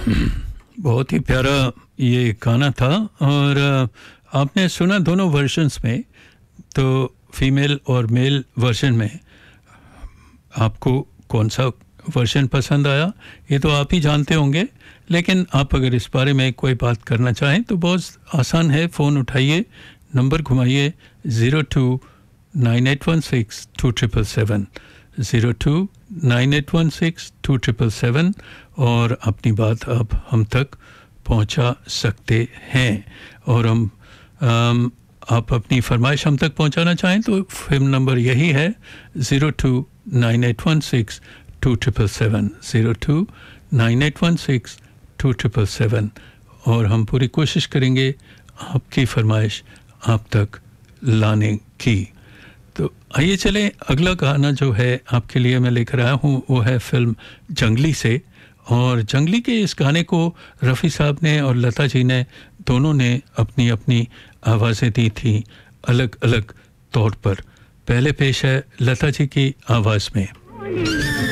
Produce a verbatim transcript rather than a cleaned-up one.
बहुत ही प्यारा ये गाना था और आपने सुना दोनों वर्जन्स में, तो फीमेल और मेल वर्जन में आपको कौन सा वर्जन पसंद आया ये तो आप ही जानते होंगे, लेकिन आप अगर इस बारे में कोई बात करना चाहें तो बहुत आसान है। फ़ोन उठाइए, number घुमाइए zero two nine eight one six to triple seven zero two nine eight one six to triple seven और अपनी बात आप हम तक पहुंचा सकते हैं। और हम आम, आप अपनी फरमाइश हम तक पहुंचाना चाहें तो फिल्म नंबर यही है zero two nine eight one six to triple seven zero two nine eight one six to triple seven और हम पूरी कोशिश करेंगे आपकी फरमाइश आप तक लाने की। तो आइए चलें, अगला गाना जो है आपके लिए मैं लेकर आया हूँ वो है फिल्म जंगली से। और जंगली के इस गाने को रफ़ी साहब ने और लता जी ने दोनों ने अपनी अपनी आवाज़ें दी थी अलग अलग तौर पर। पहले पेश है लता जी की आवाज़ में।